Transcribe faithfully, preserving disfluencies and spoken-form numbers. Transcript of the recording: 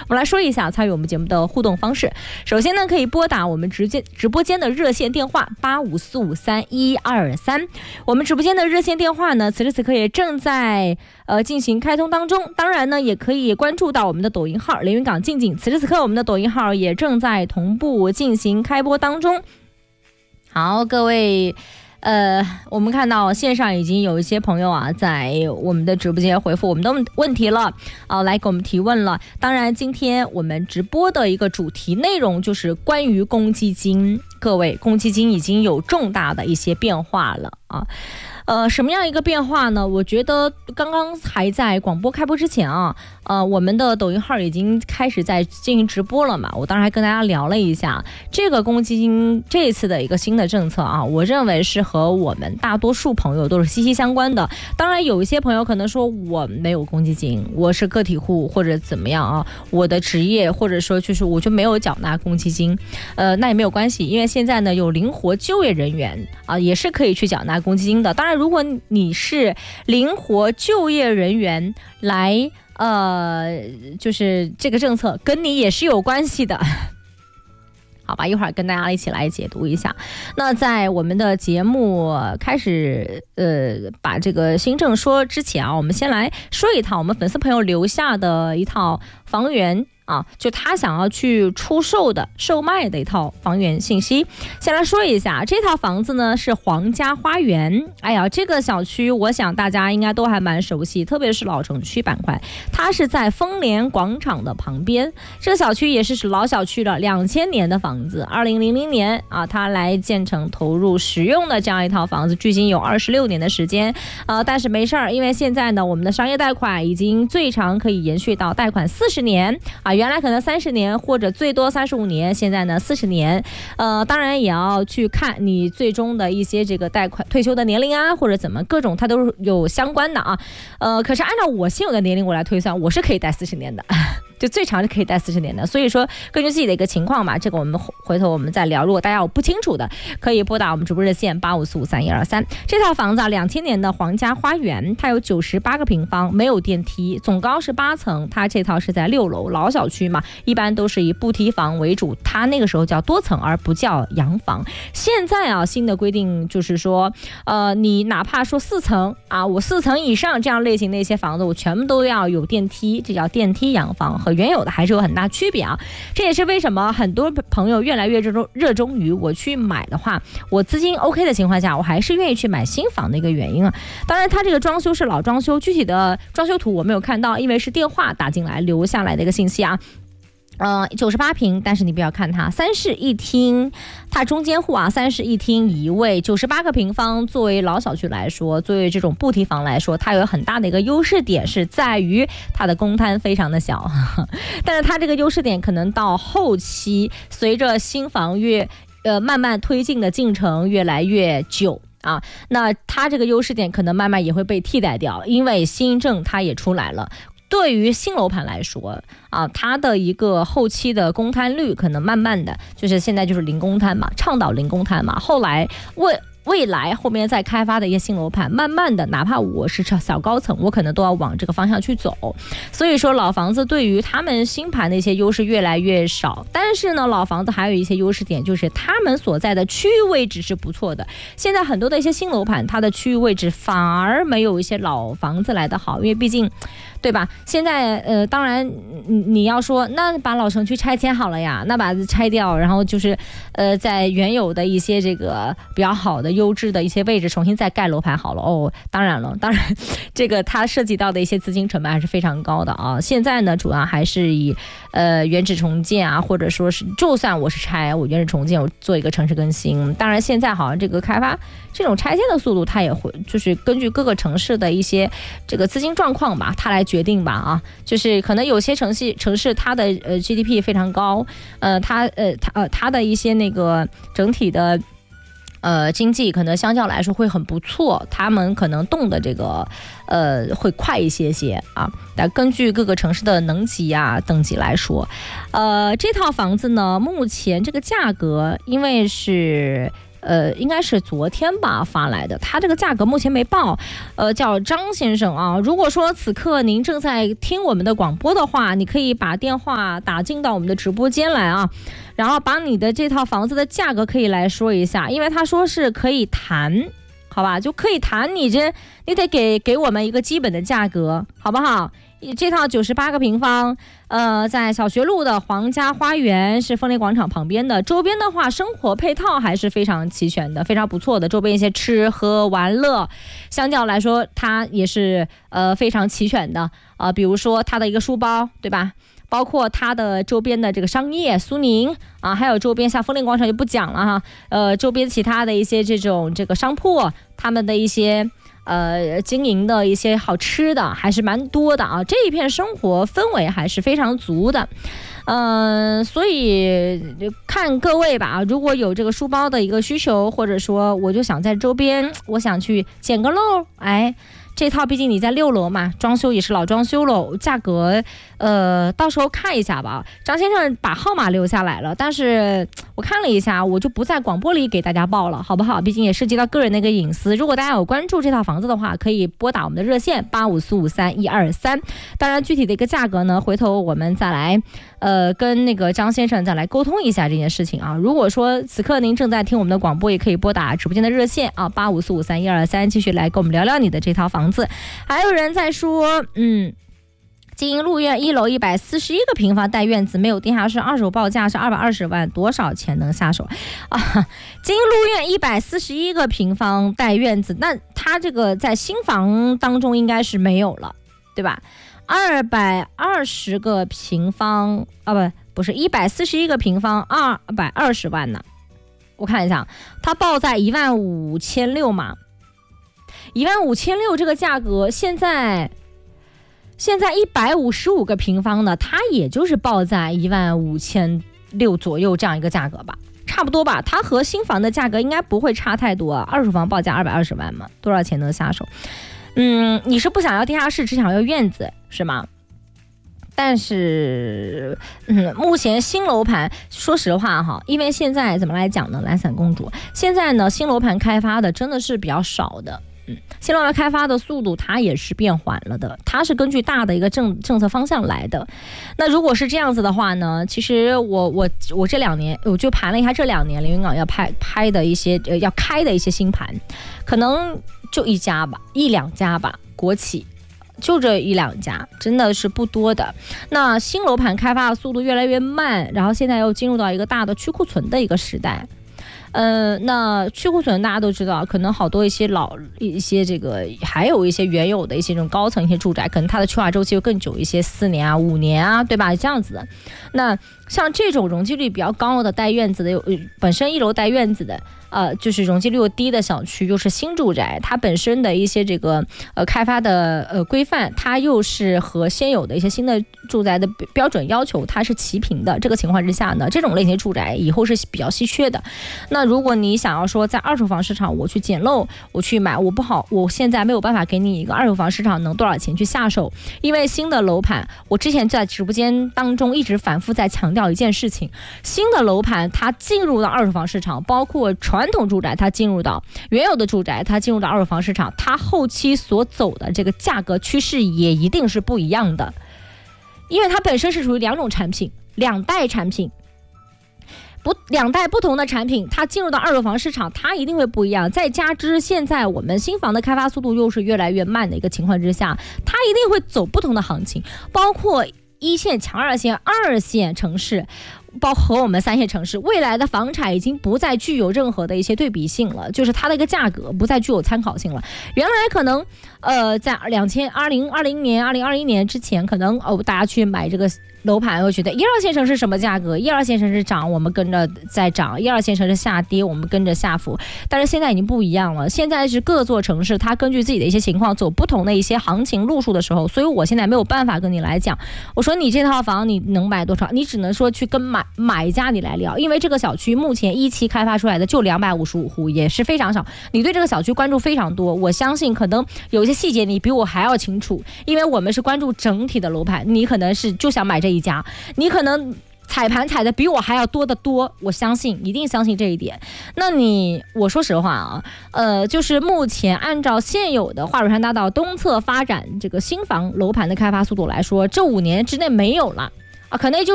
我们来说一下参与我们节目的互动方式。首先呢，可以拨打我们直接直播间的热线电话八五四五三一二三。我们直播间的热线电话呢，此时此刻也正在呃进行开通当中。当然呢，也可以关注到我们的抖音号连云港静静。此时此刻，我们的抖音号也正在同步进行开播当中。好，各位。呃，我们看到线上已经有一些朋友啊，在我们的直播间回复我们的问题了，啊、呃，来给我们提问了。当然，今天我们直播的一个主题内容就是关于公积金。各位，公积金已经有重大的一些变化了啊。呃，什么样一个变化呢？我觉得刚刚还在广播开播之前啊，呃，我们的抖音号已经开始在进行直播了嘛。我当时还跟大家聊了一下这个公积金这次的一个新的政策啊，我认为是和我们大多数朋友都是息息相关的。当然，有一些朋友可能说我没有公积金，我是个体户或者怎么样啊，我的职业或者说就是我就没有缴纳公积金，呃，那也没有关系，因为现在呢有灵活就业人员啊，也是可以去缴纳公积金的。当然，如果你是灵活就业人员来，呃，就是这个政策跟你也是有关系的。好吧，一会儿跟大家一起来解读一下。那在我们的节目开始呃把这个新政说之前啊，我们先来说一套我们粉丝朋友留下的一套房源啊，就他想要去出售的售卖的一套房源信息。先来说一下，这套房子呢是皇家花园。哎呀，这个小区我想大家应该都还蛮熟悉，特别是老城区板块，它是在丰联广场的旁边。这个小区也是老小区了，两千年的房子，二零零零年啊，它来建成投入使用的这样一套房子，距今有二十六年的时间。呃，但是没事儿，因为现在呢，我们的商业贷款已经最长可以延续到贷款四十年啊。原来可能三十年或者最多三十五年，现在呢四十年。呃，当然也要去看你最终的一些这个贷款退休的年龄啊，或者怎么各种它都是有相关的啊。呃，可是按照我现有的年龄我来推算，我是可以贷四十年的。就最长是可以贷四十年的，所以说根据自己的一个情况嘛，这个我们回头我们再聊。如果大家有不清楚的，可以拨打我们直播热线八五四五三一二三。这套房子啊，两千年的皇家花园，它有九十八个平方，没有电梯，总高是八层。它这套是在六楼，老小区嘛，一般都是以不梯房为主，它那个时候叫多层，而不叫洋房。现在啊，新的规定就是说，呃，你哪怕说四层啊，我四层以上这样类型的一些房子，我全部都要有电梯，这叫电梯洋房。和原有的还是有很大区别啊，这也是为什么很多朋友越来越热衷热衷于我去买的话，我资金 OK 的情况下，我还是愿意去买新房的一个原因啊。当然，它这个装修是老装修，具体的装修图我没有看到，因为是电话打进来留下来的一个信息啊。呃，九十八平，但是你不要看它三室一厅，它中间户啊，三室一厅一卫，九十八个平方。作为老小区来说，作为这种不梯房来说，它有很大的一个优势点是在于它的公摊非常的小，但是它这个优势点可能到后期，随着新房越呃慢慢推进的进程越来越久。啊，那它这个优势点可能慢慢也会被替代掉，因为新政它也出来了。对于新楼盘来说啊，它的一个后期的公摊率可能慢慢的就是现在就是零公摊嘛，倡导零公摊嘛，后来为未来后面再开发的一些新楼盘，慢慢的哪怕我是小高层，我可能都要往这个方向去走。所以说老房子对于他们新盘的一些优势越来越少，但是呢老房子还有一些优势点，就是他们所在的区域位置是不错的。现在很多的一些新楼盘，它的区域位置反而没有一些老房子来的好，因为毕竟对吧？现在呃，当然你要说那把老城区拆迁好了呀，那把它拆掉，然后就是呃，在原有的一些这个比较好的优质的一些位置重新再盖楼盘好了哦。当然了，当然这个它涉及到的一些资金成本还是非常高的啊。现在呢，主要还是以呃原址重建啊，或者说是就算我是拆，我原址重建，我做一个城市更新。当然现在好像这个开发这种拆迁的速度，它也会就是根据各个城市的一些这个资金状况吧，它来决定吧啊，就是可能有些城市城市它的呃 G D P 非常高，呃它呃它呃它的一些那个整体的呃经济可能相较来说会很不错，他们可能动的这个呃会快一些些啊。但根据各个城市的能级啊等级来说，呃这套房子呢目前这个价格因为是呃，应该是昨天吧发来的，他这个价格目前没报。呃，叫张先生啊，如果说此刻您正在听我们的广播的话，你可以把电话打进到我们的直播间来啊，然后把你的这套房子的价格可以来说一下，因为他说是可以谈，好吧，就可以谈，你这你得给给我们一个基本的价格，好不好？这套九十八个平方，呃，在小学路的皇家花园，是丰利广场旁边的。周边的话，生活配套还是非常齐全的，非常不错的。周边一些吃喝玩乐，相较来说，它也是呃非常齐全的啊、呃。比如说它的一个书包，对吧？包括它的周边的这个商业苏宁啊，还有周边像丰利广场就不讲了哈，呃，周边其他的一些这种这个商铺，他们的一些。呃，经营的一些好吃的还是蛮多的啊，这一片生活氛围还是非常足的，嗯、呃，所以看各位吧，如果有这个书包的一个需求，或者说我就想在周边，我想去捡个漏，哎。这套毕竟你在六楼嘛，装修也是老装修了，价格呃到时候看一下吧。张先生把号码留下来了，但是我看了一下，我就不在广播里给大家报了，好不好？毕竟也涉及到个人的一个隐私。如果大家有关注这套房子的话，可以拨打我们的热线八五四五三一二三。当然，具体的一个价格呢，回头我们再来呃跟那个张先生再来沟通一下这件事情啊。如果说此刻您正在听我们的广播，也可以拨打直播间的热线啊八五四五三一二三，继续来跟我们聊聊你的这套房子。还有人在说，嗯，金银路苑一楼一百四十一个平方带院子，没有地下室，二手报价是二百二十万，多少钱能下手啊？金银路苑一百四十一个平方带院子，那它这个在新房当中应该是没有了，对吧？二百二十个平方啊，不，不是一百四十一个平方，二百二十万呢？我看一下，它报在一万五千六嘛。一万五千六这个价格，现在现在一百五十五个平方呢，它也就是报在一万五千六左右这样一个价格吧，差不多吧。它和新房的价格应该不会差太多，二手房报价二百二十万嘛，多少钱能下手？嗯，你是不想要地下室，只想要院子是吗？但是，嗯，目前新楼盘，说实话哈，因为现在怎么来讲呢？懒散公主，现在呢，新楼盘开发的真的是比较少的。嗯，新楼盘开发的速度它也是变缓了的，它是根据大的一个政政策方向来的。那如果是这样子的话呢，其实我我我这两年我就盘了一下这两年连云港要拍拍的一些呃要开的一些新盘，可能就一家吧，一两家吧，国企。就这一两家，真的是不多的。那新楼盘开发的速度越来越慢，然后现在又进入到一个大的去库存的一个时代。呃，那去库存大家都知道，可能好多一些老一些这个，还有一些原有的一些这种高层一些住宅，可能它的去化周期会更久一些，四年啊、五年啊，对吧？这样子的。那像这种容积率比较高的带院子的，有本身一楼带院子的。呃，就是容积率又低的小区，又是新住宅，它本身的一些这个呃开发的呃规范，它又是和现有的一些新的住宅的标准要求，它是齐平的。这个情况之下呢，这种类型住宅以后是比较稀缺的。那如果你想要说在二手房市场我去捡漏，我去买，我不好，我现在没有办法给你一个二手房市场能多少钱去下手，因为新的楼盘，我之前在直播间当中一直反复在强调一件事情，新的楼盘它进入到二手房市场，包括传传统住宅它进入到原有的住宅，它进入到二手房市场，它后期所走的这个价格趋势也一定是不一样的，因为它本身是属于两种产品，两代产品，不两代不同的产品，它进入到二手房市场，它一定会不一样。再加之现在我们新房的开发速度又是越来越慢的一个情况之下，它一定会走不同的行情，包括一线、强二线、二线城市。包括我们三线城市，未来的房产已经不再具有任何的一些对比性了，就是它的一个价格不再具有参考性了。原来可能呃在两千二零二零年、二零二一年之前，可能哦大家去买这个楼盘，会觉得一二线城市什么价格，一二线城市涨，我们跟着在涨；一二线城市下跌，我们跟着下浮。但是现在已经不一样了，现在是各座城市它根据自己的一些情况走不同的一些行情路数的时候，所以我现在没有办法跟你来讲，我说你这套房你能买多少，你只能说去跟买买家你来聊，因为这个小区目前一期开发出来的就两百五十五户，也是非常少。你对这个小区关注非常多，我相信可能有一些细节你比我还要清楚，因为我们是关注整体的楼盘，你可能是就想买这一家，你可能才踩盘踩的比我还要多得多，我相信，一定相信这一点。那你，我说实话啊，呃，就是目前按照现有的华蕊山大道东侧发展这个新房楼盘的开发速度来说，这五年之内没有了啊，可能就